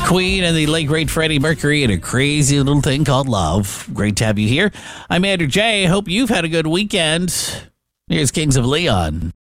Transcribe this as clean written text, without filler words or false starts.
Queen and the late great Freddie Mercury and a crazy little thing called love. Great to have you here. I'm Andrew J. Hope you've had a good weekend. Here's Kings of Leon.